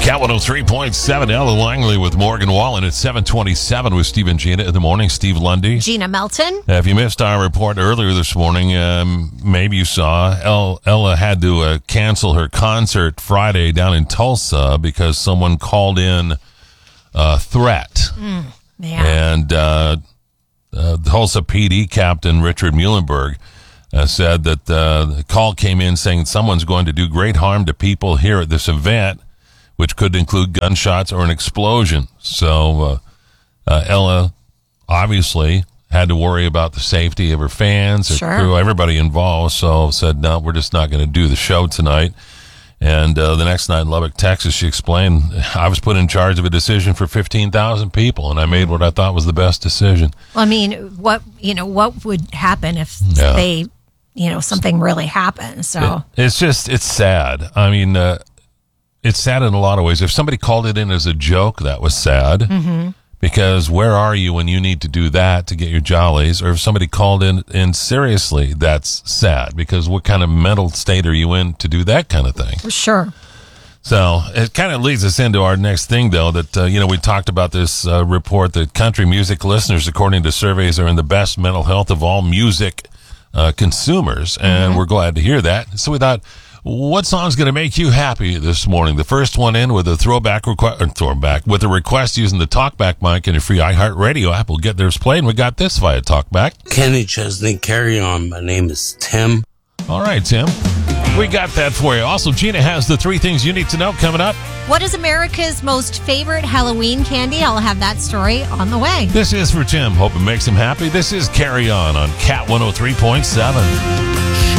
Cat 103.7, Ella Langley with Morgan Wallen at 7:27 with Steve and Gina in the morning. Steve Lundy. Gina Melton. If you missed our report earlier this morning, maybe you saw Ella had to cancel her concert Friday down in Tulsa because someone called in a threat. And Tulsa PD Captain Richard Muhlenberg said that the call came in saying someone's going to do great harm to people here at this event, which could include gunshots or an explosion. So Ella obviously had to worry about the safety of her fans, her crew, everybody involved. So said, no, we're just not going to do the show tonight. And the next night in Lubbock, Texas, she explained, I was put in charge of a decision for 15,000 people, and I made what I thought was the best decision. Well, I mean, what would happen if they, something really happened? So it's sad. I mean, it's sad in a lot of ways. If somebody called it in as a joke, that was sad. Because where are you when you need to do that to get your jollies? Or if somebody called in seriously, that's sad. Because what kind of mental state are you in to do that kind of thing? Sure. So it kind of leads us into our next thing, though, that, we talked about this report that country music listeners, according to surveys, are in the best mental health of all music consumers. And we're glad to hear that. So we thought, what song's going to make you happy this morning? The first one in with a throwback with a request using the TalkBack mic and a free iHeartRadio app will get theirs played. And we got this via TalkBack. Kenny Chesney, carry on. My name is Tim. All right, Tim. We got that for you. Also, Gina has the 3 things you need to know coming up. What is America's most favorite Halloween candy? I'll have that story on the way. This is for Tim. Hope it makes him happy. This is Carry On Cat 103.7.